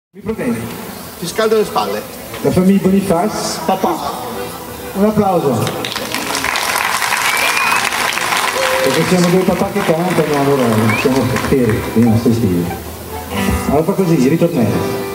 Mi proteggi. Ti scaldo le spalle. La famiglia Boniface. Papà. Un applauso. Perché siamo due papà che cantano, allora siamo feri, i nostri stili. Allora fa così, ritornello.